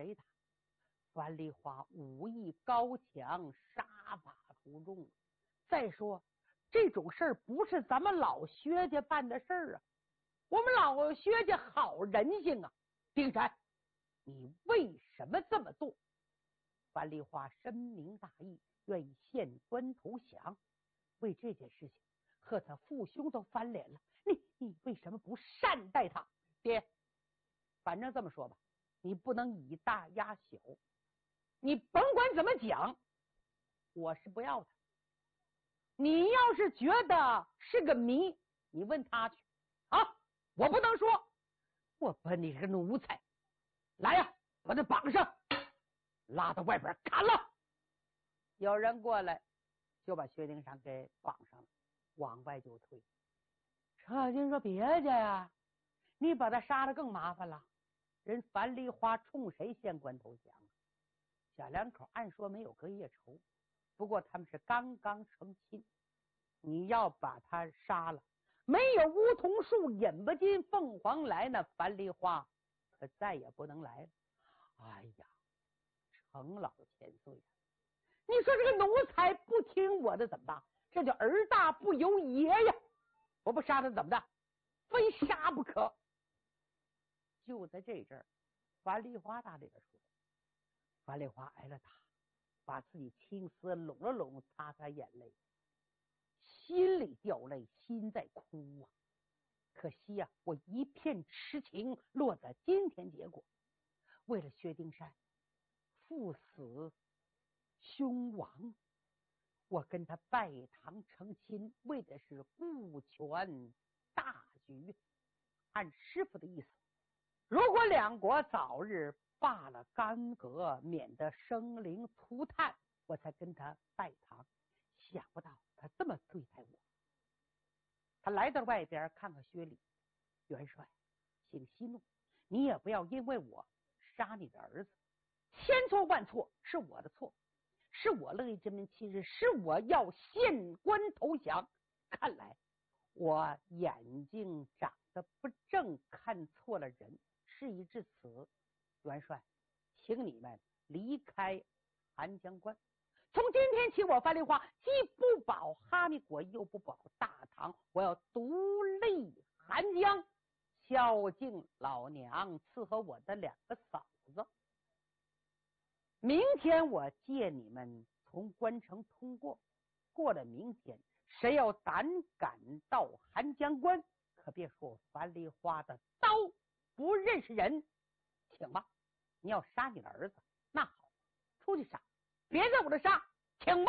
谁打？樊梨花武艺高强，杀伐出众。再说这种事儿不是咱们老薛家办的事儿啊，我们老薛家好人性啊。丁山，你为什么这么做？樊梨花深明大义，愿意献官投降。为这件事情和他父兄都翻脸了，你为什么不善待他？爹，反正这么说吧，你不能以大压小，你甭管怎么讲，我是不要他。你要是觉得是个谜，你问他去啊，我不能说。我把你这个奴才，来呀，把他绑上，拉到外边砍了。有人过来就把薛丁山给绑上了，往外就推。程咬金说：“别介呀，你把他杀了更麻烦了。人樊梨花冲谁献官投降啊？小两口按说没有隔夜仇，不过他们是刚刚成亲，你要把他杀了，没有梧桐树引不进凤凰来，那樊梨花可再也不能来了。哎呀，程老千岁呀！你说这个奴才不听我的怎么办？这叫儿大不由爷呀！我不杀他怎么的？非杀不可。”就在这阵儿，樊梨花大里边说，樊梨花挨了打，把自己青丝拢了拢，擦擦眼泪，心里掉泪，心在哭啊。可惜呀，我一片痴情落在今天结果。为了薛丁山，父死兄亡，我跟他拜堂成亲，为的是顾全大局。按师傅的意思，如果两国早日罢了干戈，免得生灵涂炭，我才跟他拜堂。想不到他这么对待我。他来到外边看看薛礼，元帅，请息怒，你也不要因为我杀你的儿子，千错万错是我的错，是我乐意这门亲事，是我要献官投降。看来我眼睛长得不正，看错了人。事已至此，元帅，请你们离开寒江关。从今天起，我樊梨花既不保哈密国，又不保大唐，我要独立寒江，孝敬老娘，伺候我的两个嫂子。明天我借你们从关城通过，过了明天，谁要胆敢到寒江关，可别说我樊梨花的刀不认识人。请吧，你要杀你的儿子，那好，出去杀，别在我这杀，请吧。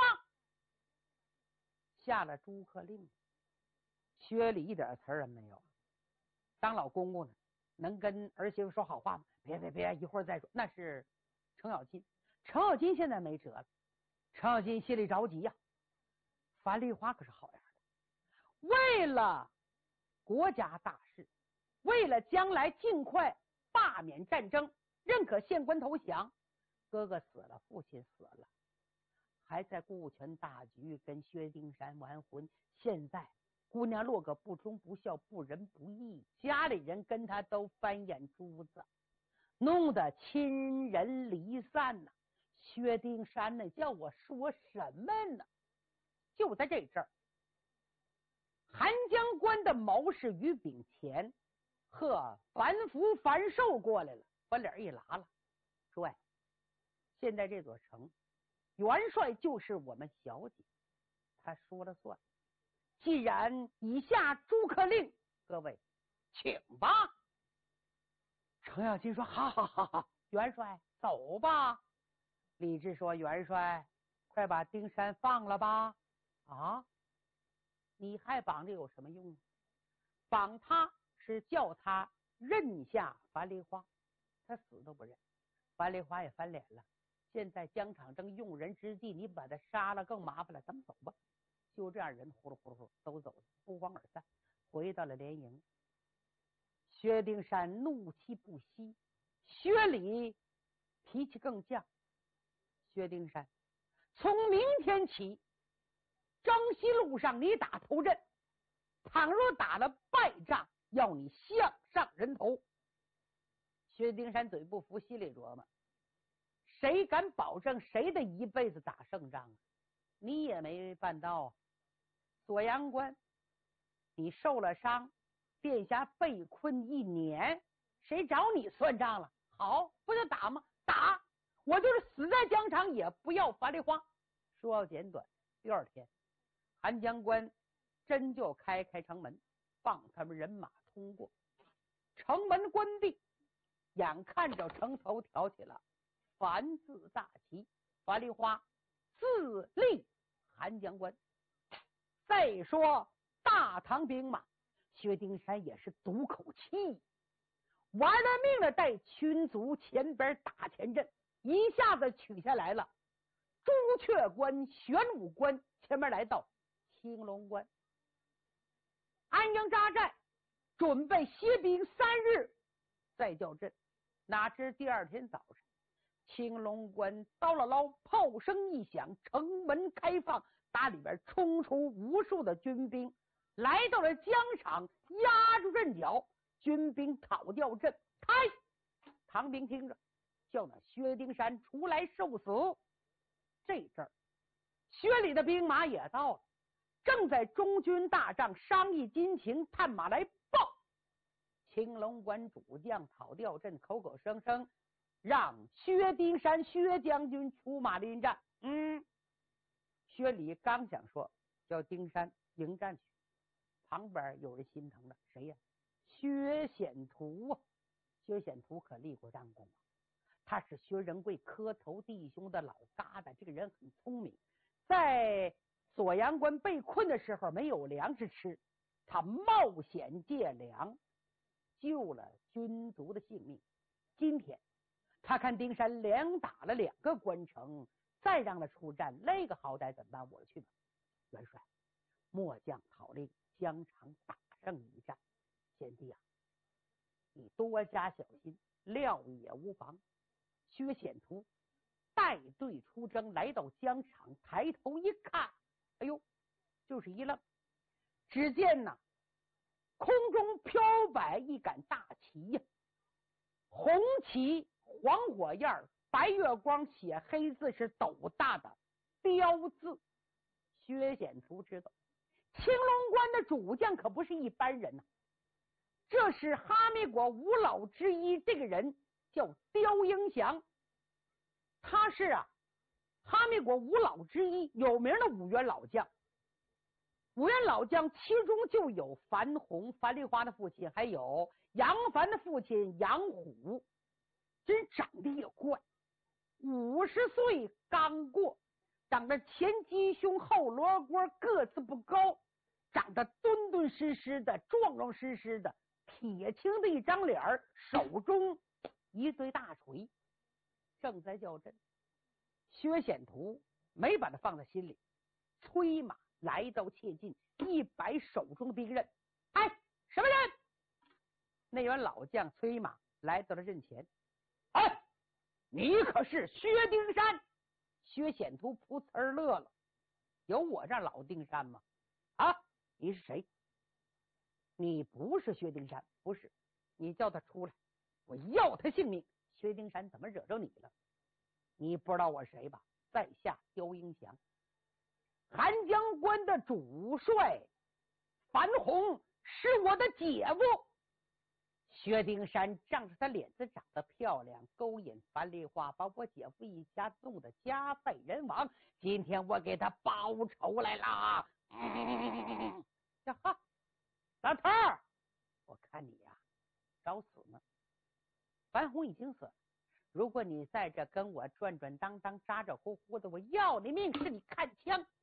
下了诸葛令，薛礼一点词儿没有。当老公公呢，能跟儿媳妇说好话吗？别，一会儿再说。那是程咬金，程咬金现在没辙了。程咬金心里着急呀。樊梨花可是好样的，为了国家大事，为了将来尽快罢免战争，认可献官投降。哥哥死了，父亲死了，还在顾全大局，跟薛丁山完婚。现在姑娘落个不忠不孝、不仁不义，家里人跟他都翻眼珠子，弄得亲人离散呢。薛丁山呢，叫我说什么呢？就在这阵儿，寒江关的谋士于秉乾和樊福、樊寿过来了，把脸一拉了，说呀，现在这座城元帅就是我们小姐，他说了算。既然以下诸葛令，各位请吧。程咬金说：好，元帅走吧。李治说：元帅，快把丁山放了吧。啊，你还绑着有什么用呢？绑他是叫他认下樊梨花，他死都不认。樊梨花也翻脸了。现在疆场正用人之际，你把他杀了更麻烦了，咱们走吧。就这样，人呼噜呼噜都走了，不欢而散，回到了连营。薛丁山怒气不息，薛礼脾气更犟。薛丁山，从明天起，征西路上你打头阵，倘若打了败仗，要你项上人头。薛丁山嘴不服，心里琢磨， 谁敢保证谁的一辈子打胜仗啊？你也没办到啊。锁阳关，你受了伤，殿下被困1年，谁找你算账了？好，不就打吗？打！我就是死在疆场也不要樊梨花。说要简短，第二天，韩江关真就开城门，放他们人马通过。城门关闭，眼看着城头挑起了樊字大旗，樊梨花自立韩江关。再说大唐兵马，薛丁山也是赌口气，玩了命的带群卒前边打前阵，一下子取下来了朱雀关、玄武关，前面来到青龙关，安营扎寨，准备歇兵3日再叫阵。哪知第二天早上，青龙关叨啦唠，炮声一响，城门开放，打里边冲出无数的军兵，来到了疆场，压住阵脚，军兵讨掉阵。开！唐兵听着，叫那薛丁山出来受死。这阵儿，薛里的兵马也到了，正在中军大帐商议军情，探马来报：青龙关主将讨掉阵，口口声声让薛丁山薛将军出马临战。薛礼刚想说叫丁山迎战去，旁边有人心疼了，谁呀？薛显图啊！薛显图可立过战功啊，他是薛仁贵磕头弟兄的老疙瘩，这个人很聪明，在锁阳关被困的时候没有粮食吃，他冒险借粮救了军卒的性命。今天他看丁山连打了2个关城，再让他出战，那个好歹怎么办？我去吧。元帅，末将讨令疆场打胜一战。贤弟啊，你多加小心，料也无妨。薛显图带队出征，来到疆场，抬头一看，哎呦，就是一愣。只见呐，空中飘摆一杆大旗呀，红旗黄火焰，白月光写黑字，是斗大的标字。薛显图知道，青龙关的主将可不是一般人呐，这是哈密国5老之一，这个人叫刁英祥，他是哈密国5老之一，有名的5员老将。5员老将其中就有樊洪，樊梨花的父亲，还有杨凡的父亲杨虎。真长得也怪，50岁刚过，长得前鸡胸后罗锅，个子不高，长得敦敦实实的，壮壮实实的，铁青的一张脸，手中一对大锤，正在叫阵。薛显图没把他放在心里，催马来到切近，一摆手中的兵刃。哎，什么人？那员老将催马来到了阵前。哎，你可是薛丁山？薛显图噗呲儿乐了，有我这老丁山吗？啊，你是谁？你不是薛丁山？不是，你叫他出来，我要他性命。薛丁山怎么惹着你了？你不知道我谁吧？在下刁英祥，韩江关的主帅樊洪是我的姐夫。薛丁山仗着他脸子长得漂亮，勾引樊梨花，把我姐夫一家弄得家败人亡。今天我给他报仇来了。呀哈，老头儿，我看你呀，找死呢。樊洪已经死了，如果你在这跟我转转当当，咋咋呼呼的，我要你命，是你看枪